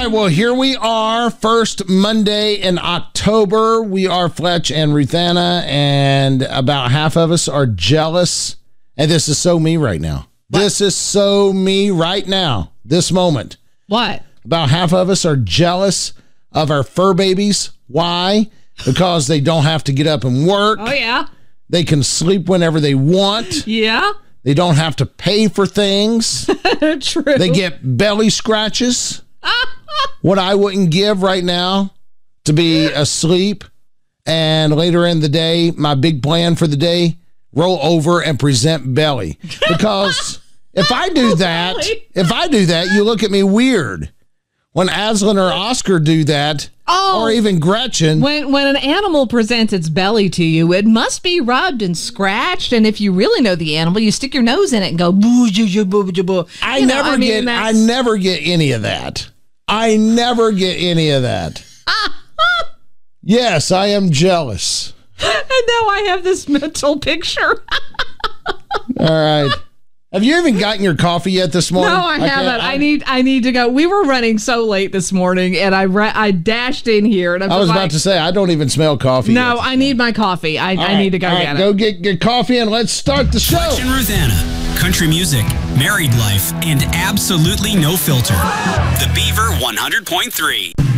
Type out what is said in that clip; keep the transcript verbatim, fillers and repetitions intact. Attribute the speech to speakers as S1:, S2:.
S1: right, well, here we are, first Monday in October. We are Fletch and Ruthanna, and about half of us are jealous. And this is so me right now. What? This is so me right now, this moment.
S2: What?
S1: About half of us are jealous of our fur babies. Why? Because they don't have to get up and work.
S2: Oh, yeah.
S1: They can sleep whenever they want.
S2: Yeah.
S1: They don't have to pay for things.
S2: True.
S1: They get belly scratches. What I wouldn't give right now to be asleep. And later in the day, my big plan for the day, roll over and present belly. Because if I do that, if I do that, you look at me weird. When Aslan or Oscar do that, oh, or even Gretchen.
S2: When when an animal presents its belly to you, it must be rubbed and scratched. And if you really know the animal, you stick your nose in it and go, boo, boo, boo, boo, boo, boo.
S1: I
S2: you
S1: never
S2: know, I mean,
S1: get I never get any of that. I never get any of that. Yes, I am jealous.
S2: And now I have this mental picture.
S1: All right. Have you even gotten your coffee yet this morning?
S2: No, I, I haven't. I need I need to go. We were running so late this morning, and I ra- I dashed in here. And I'm
S1: I was
S2: like,
S1: about to say, I don't even smell coffee.
S2: No, I need my coffee. I, I
S1: right,
S2: need to go
S1: right,
S2: get it.
S1: Go get, get coffee, and let's start the show.
S3: Fletch and Ruthanna, country music, married life, and absolutely no filter. The Beaver one hundred point three.